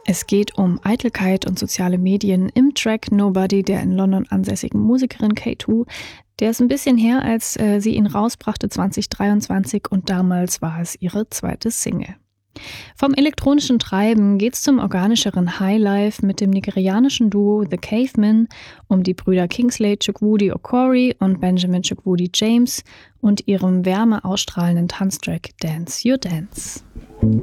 Es geht um Eitelkeit und soziale Medien im Track Nobody der in London ansässigen Musikerin K2. Der ist ein bisschen her, als sie ihn rausbrachte 2023 und damals war es ihre zweite Single. Vom elektronischen Treiben geht's zum organischeren Highlife mit dem nigerianischen Duo The Cavemen um die Brüder Kingsley Chukwudi Okori und Benjamin Chukwudi James und ihrem wärme ausstrahlenden Tanztrack Dance Your Dance.